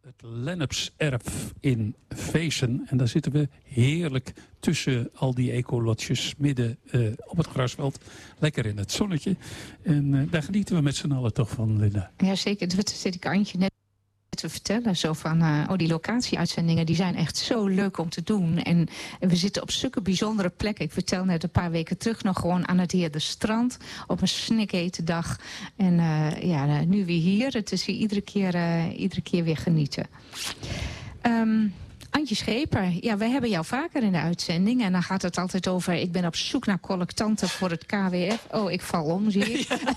het Lennepserf in Veesen. En daar zitten we heerlijk tussen al die ecolotjes midden op het grasveld. Lekker in het zonnetje. En daar genieten we met z'n allen toch van, Linda. Ja, zeker. Dat zit ik Antje net te vertellen. Zo van, die locatieuitzendingen die zijn echt zo leuk om te doen. En we zitten op zulke bijzondere plekken. Ik vertel net een paar weken terug nog gewoon aan het Heerderstrand. Op een snikhete dag. En nu weer hier. Het is hier iedere keer weer genieten. Antje Scheper, ja, wij hebben jou vaker in de uitzending. En dan gaat het altijd over, ik ben op zoek naar collectanten voor het KWF. Oh, ik val om, zie je. Ja.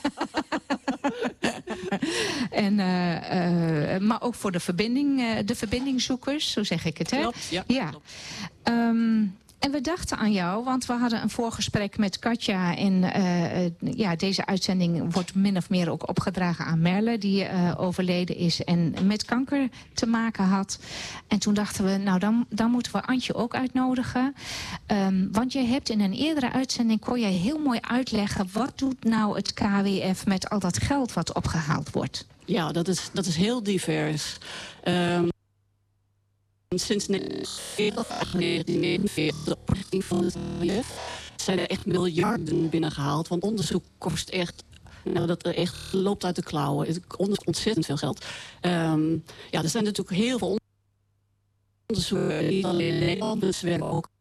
Maar ook voor de verbindingzoekers, zo zeg ik het, hè? Klopt, ja. Klopt. En we dachten aan jou, want we hadden een voorgesprek met Katja. En deze uitzending wordt min of meer ook opgedragen aan Merle, die overleden is en met kanker te maken had. En toen dachten we, nou dan moeten we Antje ook uitnodigen. Want je hebt in een eerdere uitzending, kon je heel mooi uitleggen, wat doet nou het KWF met al dat geld wat opgehaald wordt? Ja, dat is heel divers. Sinds 1949, de oprichting van het KWF, zijn er echt miljarden binnengehaald. Want onderzoek kost echt, dat echt loopt uit de klauwen. Het kost ontzettend veel geld. Er zijn natuurlijk heel veel onderzoeken, niet alleen in Nederland, dus we werken ook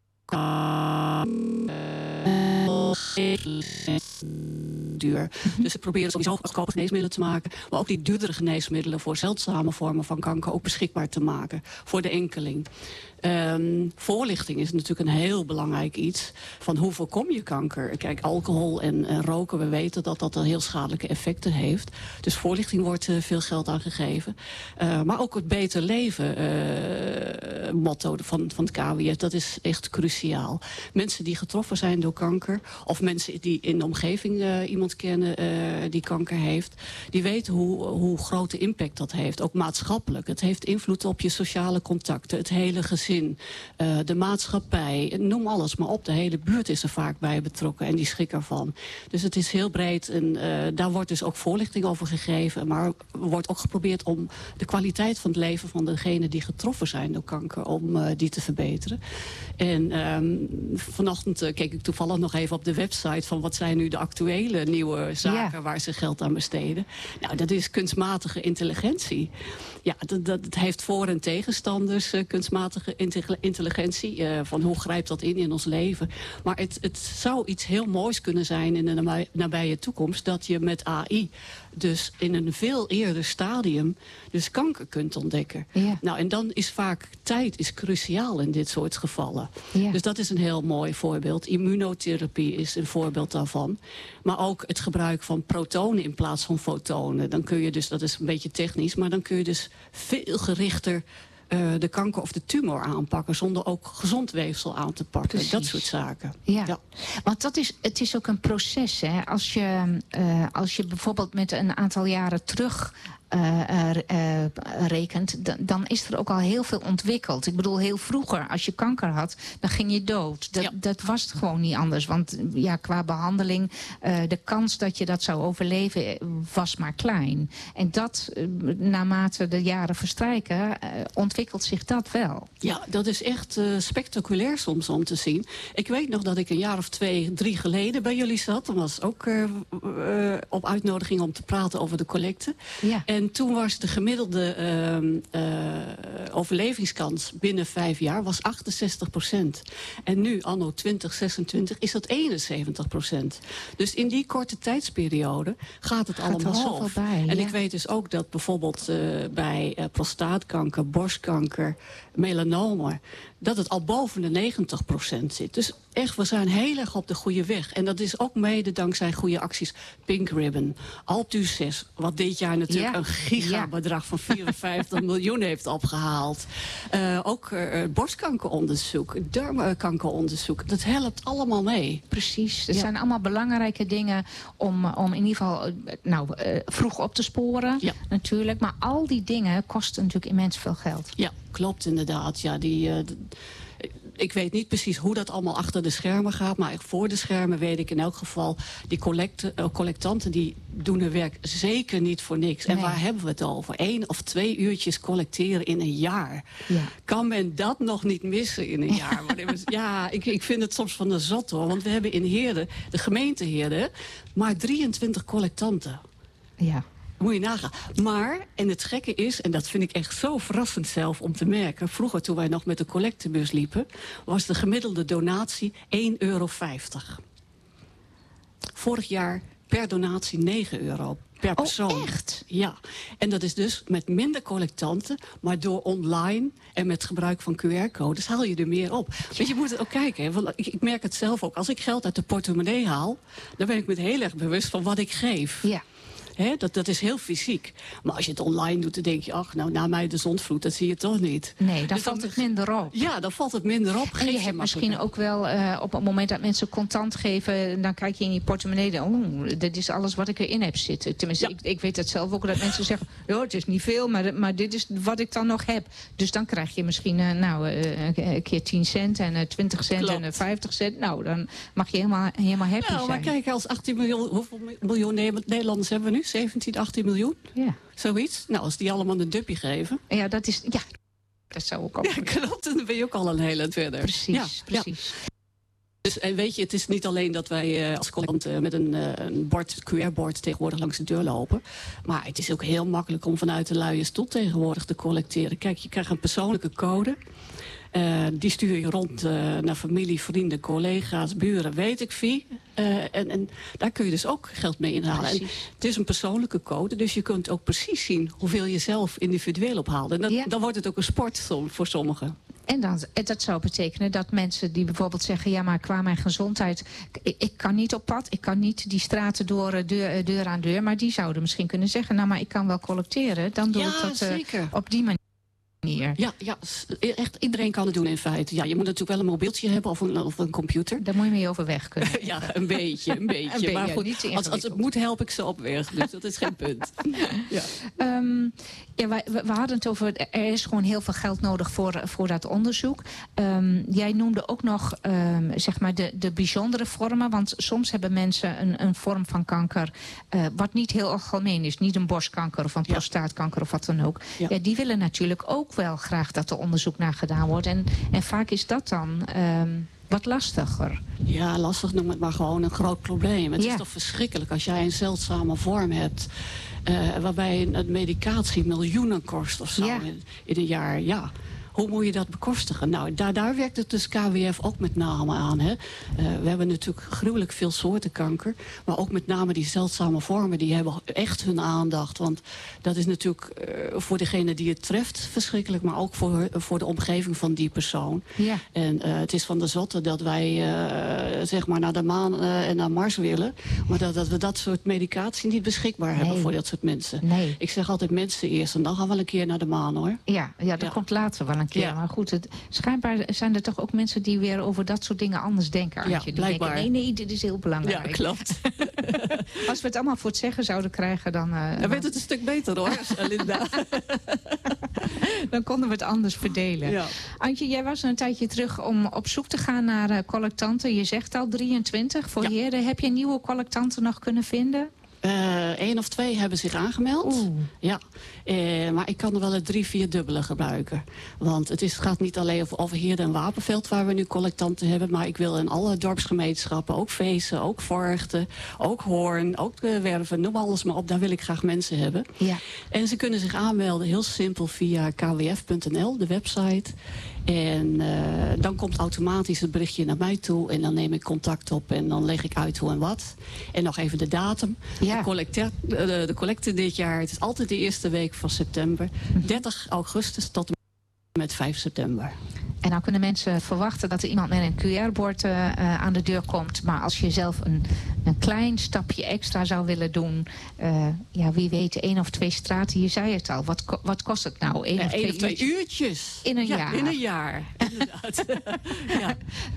duur. Dus ze proberen sowieso goedkope geneesmiddelen te maken, maar ook die duurdere geneesmiddelen voor zeldzame vormen van kanker ook beschikbaar te maken voor de enkeling. Voorlichting is natuurlijk een heel belangrijk iets van hoe voorkom je kanker. Kijk, alcohol en roken, we weten dat een heel schadelijke effecten heeft. Dus voorlichting wordt veel geld aan gegeven. Maar ook het beter leven motto van het KWF, dat is echt cruciaal. Mensen die getroffen zijn door kanker, of mensen die in de omgeving iemand kennen die kanker heeft, die weten hoe grote impact dat heeft. Ook maatschappelijk. Het heeft invloed op je sociale contacten, het hele gezin. De maatschappij, noem alles maar op. De hele buurt is er vaak bij betrokken en die schrikken ervan. Dus het is heel breed en daar wordt dus ook voorlichting over gegeven. Maar er wordt ook geprobeerd om de kwaliteit van het leven van degenen die getroffen zijn door kanker, om die te verbeteren. En vanochtend keek ik toevallig nog even op de website van wat zijn nu de actuele nieuwe zaken waar ze geld aan besteden. Nou, dat is kunstmatige intelligentie. Ja, dat heeft voor- en tegenstanders, kunstmatige intelligentie. Van hoe grijpt dat in ons leven. Maar het zou iets heel moois kunnen zijn in de nabije toekomst, dat je met AI dus in een veel eerder stadium dus kanker kunt ontdekken. Ja. Nou, en dan is vaak tijd is cruciaal in dit soort gevallen. Ja. Dus dat is een heel mooi voorbeeld. Immunotherapie is een voorbeeld daarvan. Maar ook het gebruik van protonen in plaats van fotonen. Dan kun je dus, dat is een beetje technisch, maar dan kun je dus veel gerichter de kanker of de tumor aanpakken, zonder ook gezond weefsel aan te pakken. Precies. Dat soort zaken. Ja. Want het is ook een proces. Hè? Als je bijvoorbeeld met een aantal jaren terug rekent, dan is er ook al heel veel ontwikkeld. Ik bedoel, heel vroeger, als je kanker had, dan ging je dood. Dat was gewoon niet anders. Want qua behandeling, de kans dat je dat zou overleven was maar klein. En dat, naarmate de jaren verstrijken, ontwikkelt zich dat wel. Ja, dat is echt spectaculair soms om te zien. Ik weet nog dat ik een jaar of 2, 3 geleden bij jullie zat. Dat was ook op uitnodiging om te praten over de collecte. Ja. En toen was de gemiddelde overlevingskans binnen 5 jaar was 68%. En nu, anno 2026, is dat 71%. Dus in die korte tijdsperiode gaat het allemaal hoog. En ik weet dus ook dat bijvoorbeeld bij prostaatkanker, borstkanker, melanoma, dat het al boven de 90% zit. Dus echt, we zijn heel erg op de goede weg. En dat is ook mede dankzij goede acties. Pink Ribbon, Alpe d'Huez, wat dit jaar natuurlijk een gigabedrag van 54 miljoen heeft opgehaald. Ook borstkankeronderzoek, darmkankeronderzoek. Dat helpt allemaal mee. Precies. Het zijn allemaal belangrijke dingen om in ieder geval vroeg op te sporen. Ja. Natuurlijk. Maar al die dingen kosten natuurlijk immens veel geld. Ja, klopt inderdaad. Ja, Ik weet niet precies hoe dat allemaal achter de schermen gaat. Maar voor de schermen weet ik in elk geval... die collectanten die doen hun werk zeker niet voor niks. En waar hebben we het over? 1 of 2 uurtjes collecteren in een jaar. Ja. Kan men dat nog niet missen in een jaar? Ja, ik vind het soms van de zot hoor. Want we hebben in Heerden, de gemeente Heerden... maar 23 collectanten. Ja. Moet je nagaan. Maar, en het gekke is, en dat vind ik echt zo verrassend zelf om te merken... vroeger toen wij nog met de collectebus liepen... was de gemiddelde donatie €1,50. Vorig jaar per donatie €9 per persoon. Oh, echt? Ja. En dat is dus met minder collectanten... maar door online en met gebruik van QR-codes haal je er meer op. Ja. Want je moet het ook kijken. Hè? Want ik merk het zelf ook. Als ik geld uit de portemonnee haal... dan ben ik me heel erg bewust van wat ik geef. Ja. He, dat is heel fysiek. Maar als je het online doet, dan denk je... ach, nou, na mij de zondvloed, dat zie je toch niet. Nee, dan valt het minder op. Ja, dan valt het minder op. En je hebt misschien ook wel... op het moment dat mensen contant geven... dan kijk je in je portemonnee... oh, dit is alles wat ik erin heb zitten. Tenminste, ik weet het zelf ook... dat mensen zeggen... ja, het is niet veel, maar dit is wat ik dan nog heb. Dus dan krijg je misschien een keer 10 cent... en 20 cent en 50 cent. Nou, dan mag je helemaal happy zijn. Maar kijk, als 18 miljoen... hoeveel miljoen Nederlanders hebben we nu? 17, 18 miljoen? Ja. Zoiets? Nou, als die allemaal een duppie geven... Ja, dat zou ook al... Ja, klopt. Dan ben je ook al een heel eind verder. Precies. Dus en weet je, het is niet alleen dat wij als collectant met een QR-bord tegenwoordig langs de deur lopen. Maar het is ook heel makkelijk om vanuit de luie stoel tegenwoordig te collecteren. Kijk, je krijgt een persoonlijke code. Die stuur je rond naar familie, vrienden, collega's, buren, weet ik wie. En daar kun je dus ook geld mee inhalen. En het is een persoonlijke code, dus je kunt ook precies zien hoeveel je zelf individueel ophaalt. En dan wordt het ook een sport voor sommigen. En dat zou betekenen dat mensen die bijvoorbeeld zeggen... ja, maar qua mijn gezondheid, ik kan niet op pad... ik kan niet die straten door deur aan deur... maar die zouden misschien kunnen zeggen... nou, maar ik kan wel collecteren, dan doe ik dat op die manier. Ja, echt iedereen kan het doen in feite. Ja, je moet natuurlijk wel een mobieltje hebben of een computer. Daar moet je mee overweg kunnen. Ja, een beetje. Maar goed, als het moet, help ik ze op weg. Dus dat is geen punt. Ja. We hadden het over... er is gewoon heel veel geld nodig voor dat onderzoek. Jij noemde ook nog zeg maar de bijzondere vormen. Want soms hebben mensen een vorm van kanker... wat niet heel algemeen is. Niet een borstkanker of een prostaatkanker of wat dan ook. Ja, die willen natuurlijk ook wel graag dat er onderzoek naar gedaan wordt. En vaak is dat dan wat lastiger. Ja, lastig noem het maar gewoon een groot probleem. Het is toch verschrikkelijk als jij een zeldzame vorm hebt... waarbij een medicatie miljoenen kost of zo in een jaar. Ja. Hoe moet je dat bekostigen? Nou, daar werkt het dus KWF ook met name aan. Hè? We hebben natuurlijk gruwelijk veel soorten kanker. Maar ook met name die zeldzame vormen, die hebben echt hun aandacht. Want dat is natuurlijk voor degene die het treft verschrikkelijk. Maar ook voor de omgeving van die persoon. Ja. En het is van de zotte dat wij zeg maar naar de maan en naar Mars willen. Maar dat we dat soort medicatie niet beschikbaar hebben voor dat soort mensen. Nee. Ik zeg altijd mensen eerst en dan gaan we wel een keer naar de maan, hoor. Ja, dat komt later wel een keer. Ja. Maar goed, schijnbaar zijn er toch ook mensen die weer over dat soort dingen anders denken. Ja, die blijkbaar. Denken, nee, dit is heel belangrijk. Ja, klopt. Als we het allemaal voor het zeggen zouden krijgen, dan... dan werd het een stuk beter, hoor, Linda. Dan konden we het anders verdelen. Ja. Antje, jij was een tijdje terug om op zoek te gaan naar collectanten. Je zegt al 23 voor Heerden. Heb je nieuwe collectanten nog kunnen vinden? 1 of 2 hebben zich aangemeld. Ja. Maar ik kan er wel een 3-4 dubbele gebruiken. Want het gaat niet alleen over Heerden en Wapenveld waar we nu collectanten hebben. Maar ik wil in alle dorpsgemeenschappen, ook Veessen, ook Vorchten, ook Hoorn, ook Werven, noem alles maar op. Daar wil ik graag mensen hebben. Ja. En ze kunnen zich aanmelden heel simpel via kwf.nl, de website. En dan komt automatisch het berichtje naar mij toe. En dan neem ik contact op en dan leg ik uit hoe en wat. En nog even de datum. Ja. De collecte dit jaar, het is altijd de eerste week van september. 30 augustus tot en met 5 september. En dan kunnen mensen verwachten dat er iemand met een QR-bord aan de deur komt. Maar als je zelf een klein stapje extra zou willen doen... wie weet, 1 of 2 straten, je zei het al. Wat kost het nou? 1 of 2 uurtjes. In een jaar. In een jaar. inderdaad. Ja.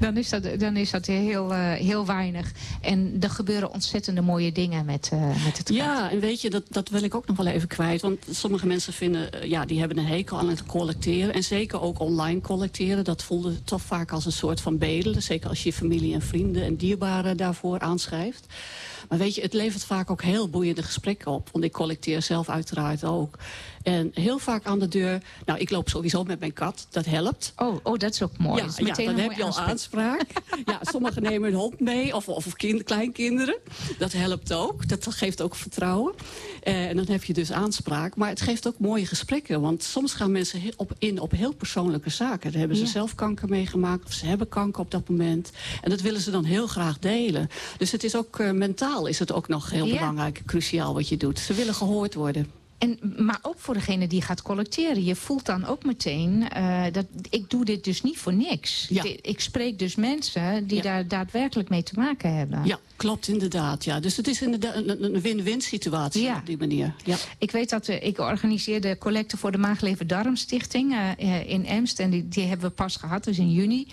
Dan is dat heel weinig. En er gebeuren ontzettende mooie dingen met het geld. Ja, en weet je, dat wil ik ook nog wel even kwijt. Want sommige mensen vinden, die hebben een hekel aan het collecteren. En zeker ook online collecteren. Dat voelde toch vaak als een soort van bedelen. Zeker als je je familie en vrienden en dierbaren daarvoor aanschrijft. Maar weet je, het levert vaak ook heel boeiende gesprekken op. Want ik collecteer zelf uiteraard ook. En heel vaak aan de deur... Nou, ik loop sowieso met mijn kat. Dat helpt. Oh, dat is ook mooi. Ja, is meteen dan een heb je mooi al aanspraak. Ja, sommigen nemen hun hond mee. Of kleinkinderen. Dat helpt ook. Dat geeft ook vertrouwen. En dan heb je dus aanspraak. Maar het geeft ook mooie gesprekken. Want soms gaan mensen in op heel persoonlijke zaken. Daar hebben ze zelf kanker meegemaakt. Of ze hebben kanker op dat moment. En dat willen ze dan heel graag delen. Dus het is ook mentaal is het ook nog heel belangrijk. Cruciaal wat je doet. Ze willen gehoord worden. Maar ook voor degene die gaat collecteren. Je voelt dan ook meteen dat ik doe dit dus niet voor niks. Ja. Ik spreek dus mensen die daar daadwerkelijk mee te maken hebben. Ja, klopt inderdaad. Ja. Dus het is inderdaad een win-win situatie op die manier. Ja. Ik weet dat ik organiseerde collecte voor de Maag-Lever-Darmstichting in Emst. En die hebben we pas gehad, dus in juni.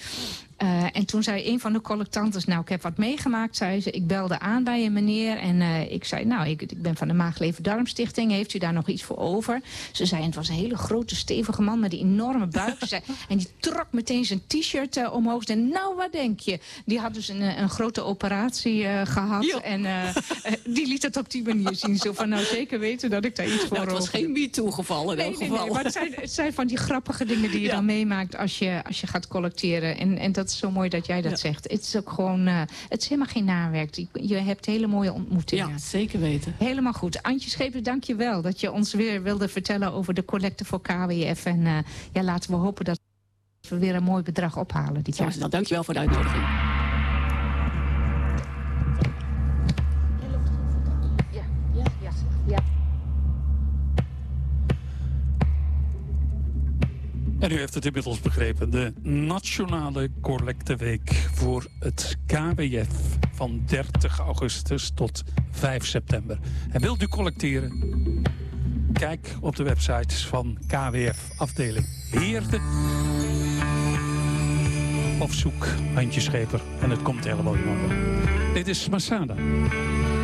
En toen zei een van de collectantes, nou, ik heb wat meegemaakt, zei ze. Ik belde aan bij een meneer en ik zei, nou, ik ben van de Maag-Lever-Darmstichting. Heeft u daar nog iets voor over? Ze zei, en het was een hele grote, stevige man met die enorme buik. Ze zei, en die trok meteen zijn t-shirt omhoog. En nou, wat denk je? Die had dus een grote operatie gehad. Jo. En die liet het op die manier zien. Zo van, nou, zeker weten dat ik daar iets voor het was geen MeToo-geval in elk geval. Nee, maar het zijn van die grappige dingen die je dan meemaakt als je gaat collecteren. En dat is zo mooi dat jij dat zegt. Het is ook gewoon, het is helemaal geen nawerk. Je hebt hele mooie ontmoetingen. Ja, zeker weten. Helemaal goed. Antje Schepen, dank je wel dat je ons weer wilde vertellen over de collecte voor KWF. En laten we hopen dat we weer een mooi bedrag ophalen dit jaar. Dank je wel voor de uitnodiging. Ja. En u heeft het inmiddels begrepen. De Nationale Collecteweek voor het KWF van 30 augustus tot 5 september. En wilt u collecteren? Kijk op de websites van KWF afdeling Heerden. Of zoek Antje Scheper en het komt helemaal in orde. Dit is Masada.